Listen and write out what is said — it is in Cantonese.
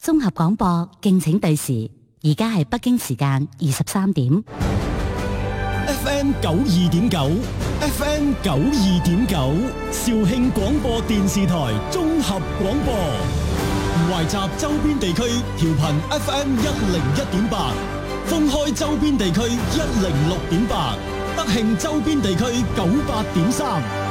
綜合廣播，敬請對時。而家係北京時間23點。 FM 92.9 ，FM 92.9，肇慶廣播電視台綜合廣播。懷集周邊地區調頻 FM 101.8，封開周邊地區106.8，德慶周邊地區98.3。